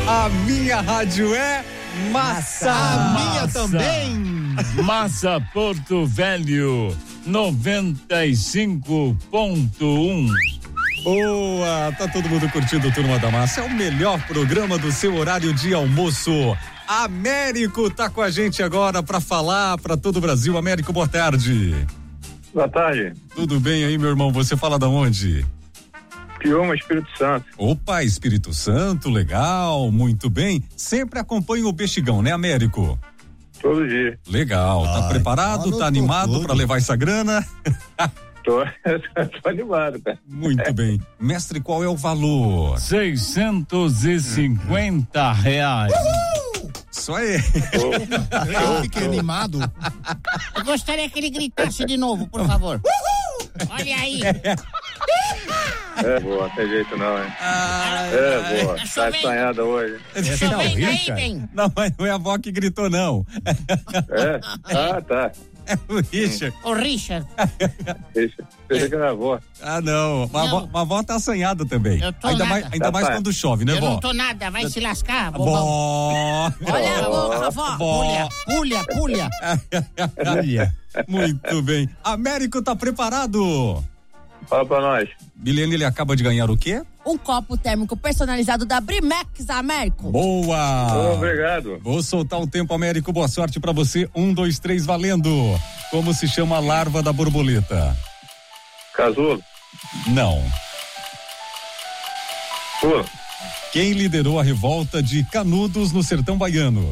A minha rádio é Massa. A minha também. Massa Porto Velho 95.1. Boa, tá todo mundo curtindo o Turma da Massa. É o melhor programa do seu horário de almoço. Américo tá com a gente agora para falar para todo o Brasil. Américo, boa tarde. Boa tarde. Tudo bem aí, meu irmão? Você fala da onde? Pioma, Espírito Santo. Opa, Espírito Santo, legal, muito bem. Sempre acompanha o Bexigão, né, Américo? Todo dia. Legal, tá preparado, tá animado para levar essa grana? Tô animado, cara. Muito bem. Mestre, qual é o valor? R$650. Isso aí. Eu fiquei animado. Eu gostaria que ele gritasse de novo, por favor. Olha aí. É boa, não tem jeito não, hein? É boa. Tá assanhada hoje. Chovendo aí, bem. Não, mas não é a avó que gritou, não. É? Ah, tá. É o Richard. Ô, Richard. Deixa que era a avó. Ah, não. A avó tá assanhada também. Eu tô Ainda nada. mais Tá. quando chove, né, Eu vó? não tô nada, vai se lascar, bobão. Vó. Olha a boca, vó. Vó. Pulha. Muito bem. Américo tá preparado? Fala pra nós. Milene, ele acaba de ganhar o quê? Um copo térmico personalizado da Brimex, Américo. Boa! Obrigado. Vou soltar o tempo, Américo. Boa sorte pra você. 1, 2, 3, valendo. Como se chama a larva da borboleta? Casulo. Não. Pula. Quem liderou a revolta de Canudos no sertão baiano?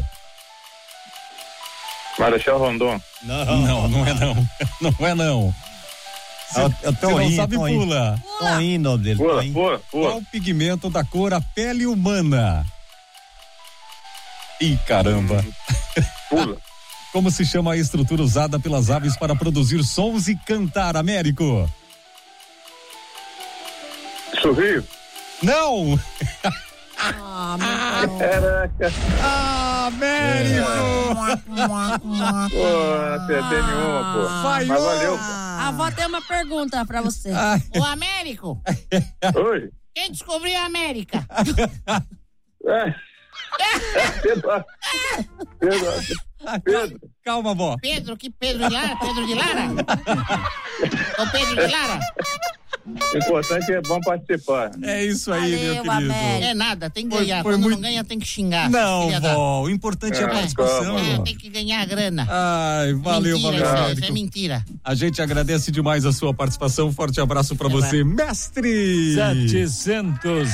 Marechal Rondon. Não é não. Não é não. Eu tô Se não indo, sabe, tô indo. pula. Tô indo, nome dele. tô indo. Pula. Qual o pigmento da cor a pele humana? Ih, caramba. Pula. Como se chama a estrutura usada pelas aves para produzir sons e cantar, Américo? Sorrio. Não! Caraca. Américo! Pô, não acertei nenhuma, pô. Falhou. Mas valeu, pô. A avó tem uma pergunta pra você. O Américo. Oi. Quem descobriu a América? Pedro. Calma, vó. Pedro, que Pedro de Lara? Pedro de Lara? Ô, Pedro de Lara? O importante é bom participar. É isso aí, Valeu, meu querido. Américo. É nada, tem que Foi- ganhar. foi Quando muito- não ganha, tem que xingar. Não, filha da- vó, o importante é a Ah, participação. calma. Tem que ganhar a grana. Ai, valeu, Mentira, valeu, isso Américo. é mentira. A gente agradece demais a sua participação. Forte abraço pra você, mestre. R$700.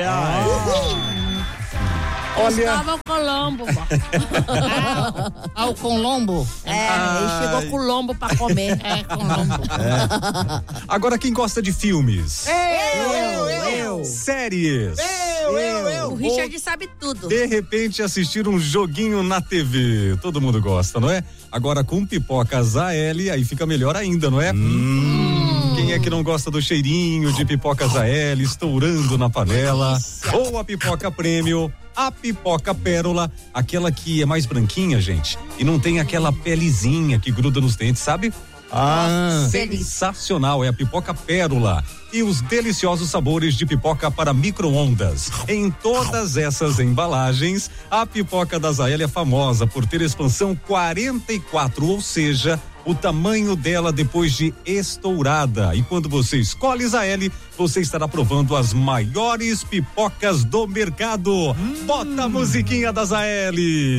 Gustavo Colombo, vó. O Colombo. Ele chegou com lombo pra comer. Colombo. Agora quem gosta de filmes? Eu. Séries? O Richard sabe tudo. De repente assistir um joguinho na TV. Todo mundo gosta, não é? Agora com pipocas AL, aí fica melhor ainda, não é? Quem é que não gosta do cheirinho de pipocas AL estourando na panela? Ou a pipoca prêmio, a pipoca pérola, aquela que é mais branquinha, gente, e não tem aquela pelezinha que gruda nos dentes, sabe? Sensacional, é a pipoca pérola e os deliciosos sabores de pipoca para micro-ondas. Em todas essas embalagens, a pipoca da Zael é famosa por ter expansão 44, ou seja, o tamanho dela depois de estourada. E quando você escolhe Zael, você estará provando as maiores pipocas do mercado. Bota a musiquinha da Zael.